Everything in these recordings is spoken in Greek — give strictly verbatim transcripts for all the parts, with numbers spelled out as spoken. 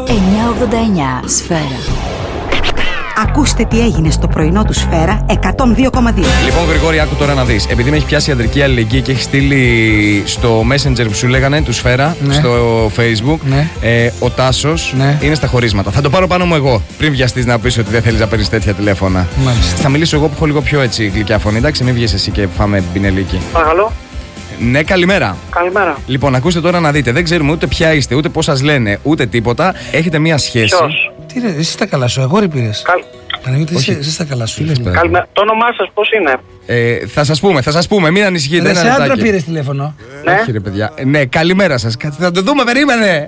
εννιακόσια ογδόντα εννιά Σφαίρα. Ακούστε τι έγινε στο πρωινό του Σφαίρα εκατόν δύο κόμμα δύο. Λοιπόν, Γρηγόρη, άκου τώρα να δεις. Επειδή με έχει πιάσει ιατρική αλληλεγγύη και έχει στείλει στο Messenger που σου λέγανε του Σφαίρα, ναι, στο Facebook, ναι, ε, ο Τάσος, ναι, είναι στα χωρίσματα. Θα το πάρω πάνω μου εγώ. Πριν βιαστείς να πεις ότι δεν θέλεις να παίρνεις τέτοια τηλέφωνα. Μάλιστα. Θα μιλήσω εγώ που έχω λίγο πιο έτσι γλυκιά φωνή. Εντάξει, μην βγεις εσύ και φάμε μπινελίκι. Παρακαλώ. Ναι, καλημέρα. Καλημέρα. Λοιπόν, ακούστε τώρα να δείτε. Δεν ξέρουμε ούτε ποια είστε, ούτε πώς σας λένε, ούτε τίποτα. Έχετε μία σχέση. Ποιος? Τι ρε, εσύ τα καλά σου, αγόρι πήρες. Καλ... Παναγιώτη, εσύ, εσύ τα καλά σου. Καλημέρα. Το όνομά σας πώς είναι? Ε, θα σας πούμε, θα σας πούμε, μην ανησυχείτε. Ρε, σε άντρα πήρες τηλέφωνο. Ναι. Όχι ρε παιδιά. Ε, ναι, καλημέρα σας. Θα το δούμε, περίμενε.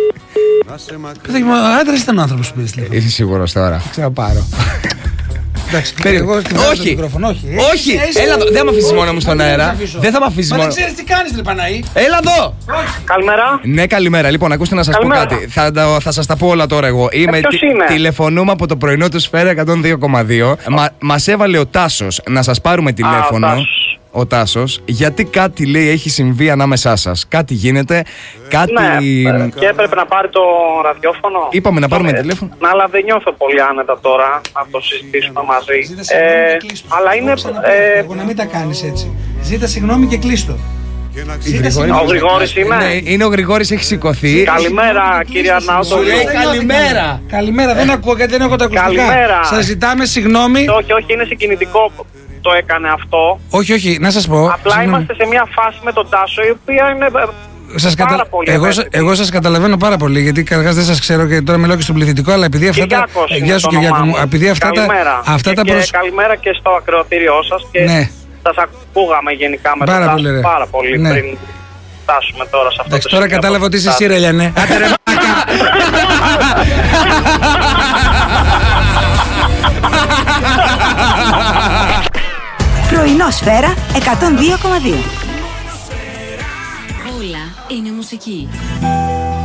Ο άντρας ήταν ο άνθρωπος που πήρες τηλέφωνο. Είσαι σίγουρος τώρα? Θα ξαναπάρω. Εντάξει, εγώ όχι, μικρόφωνο, όχι. Όχι, έλα εδώ. Δεν θα με αφήσεις μόνο μου στον αέρα. Δεν θα με αφήσεις μόνο. Μα δεν ξέρεις τι κάνεις, ρε Παναή. Έλα εδώ. Καλημέρα. Ναι, καλημέρα. Λοιπόν, ακούστε να σας πω κάτι. Θα, θα σας τα πω όλα τώρα εγώ. Είμαι, ε, ποιος είναι? Τηλεφωνούμε από το πρωινό του Σφαίρα εκατόν δύο κόμμα δύο. Μα, μας έβαλε ο Τάσος να σας πάρουμε τηλέφωνο. Α, ο Τάσος, γιατί κάτι λέει έχει συμβεί ανάμεσά σας. Κάτι γίνεται, κάτι. Ναι, και έπρεπε να πάρει το ραδιόφωνο. Είπαμε να πάρουμε τηλέφωνο. Ναι, αλλά δεν νιώθω πολύ άνετα τώρα να το συζητήσουμε μαζί. Ε, αλλά είναι. Ε, εγώ να μην τα κάνεις έτσι. Ζήτα συγγνώμη και κλείστο. Ο Γρηγόρης είμαι. Ναι, είναι ο Γρηγόρης, έχει σηκωθεί. Καλημέρα, κύριε Αρναούτογλου. Καλημέρα. Καλημέρα, δεν ακούω γιατί δεν έχω τα ακουστικά. Καλημέρα. Σας ζητάμε συγγνώμη. Όχι, όχι, είναι συγκινητικό. Το έκανε αυτό. Όχι, όχι, να σας πω. Απλά συγγνώμη. Είμαστε σε μια φάση με τον Τάσο η οποία είναι σας πάρα κατα... πολύ εγώ, εγώ σας καταλαβαίνω πάρα πολύ, γιατί καταρχάς δεν σας ξέρω και τώρα μιλάω και στον πληθυντικό, αλλά επειδή αυτά τα. Γεια σου, Κυριάκο μου. Επειδή αυτά καλημέρα. τα. Αυτά και τα και προσ... Καλημέρα και στο ακροατήριό σας και ναι, σας ακούγαμε γενικά με πάρα τον πολύ, Τάσο πάρα πολύ ναι, πριν φτάσουμε τώρα σε αυτό. Εντάξει, το τώρα κατάλαβα ότι είσαι εσύ, ρε Λιανέ. Άντε ρε Πρωινό Σφαίρα εκατόν δύο κόμμα δύο. Όλα είναι μουσική.